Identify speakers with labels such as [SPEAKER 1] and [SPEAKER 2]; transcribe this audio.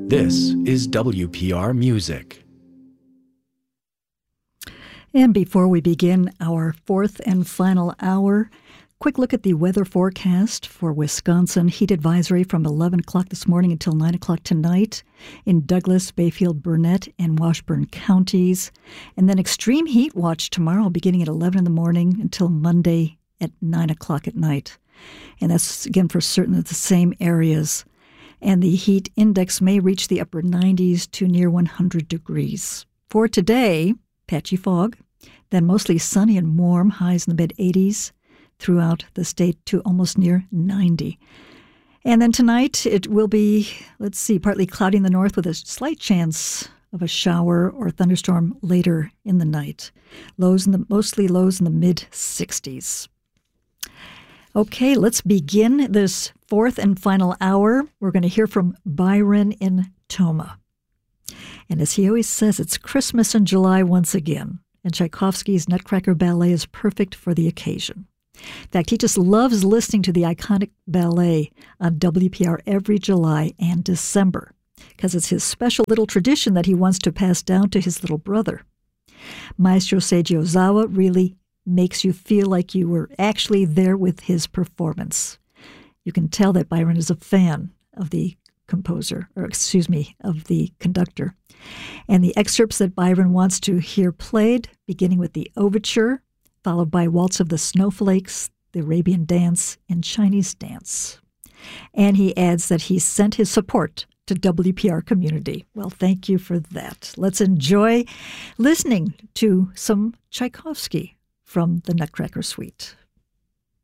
[SPEAKER 1] This is WPR Music.
[SPEAKER 2] And before we begin our fourth and final hour, quick look at the weather forecast for Wisconsin. Heat advisory from 11 o'clock this morning until 9 o'clock tonight in Douglas, Bayfield, Burnett, and Washburn counties. And then extreme heat watch tomorrow beginning at 11 in the morning until Monday at 9 o'clock at night. And that's, again, for certain of the same areas. And the heat index may reach the upper 90s to near 100 degrees. For today, patchy fog, then mostly sunny and warm, highs in the mid-80s throughout the state to almost near 90. And then tonight it will be, partly cloudy in the north with a slight chance of a shower or thunderstorm later in the night. Mostly lows in the mid-60s. Okay, let's begin this fourth and final hour. We're going to hear from Byron in Tomah. And as he always says, it's Christmas in July once again, and Tchaikovsky's Nutcracker Ballet is perfect for the occasion. In fact, he just loves listening to the iconic ballet on WPR every July and December, because it's his special little tradition that he wants to pass down to his little brother. Maestro Seiji Ozawa really makes you feel like you were actually there with his performance. You can tell that Byron is a fan of the of the conductor. And the excerpts that Byron wants to hear played, beginning with the overture, followed by Waltz of the Snowflakes, the Arabian Dance, and Chinese Dance. And he adds that he sent his support to WPR community. Well, thank you for that. Let's enjoy listening to some Tchaikovsky from the Nutcracker Suite.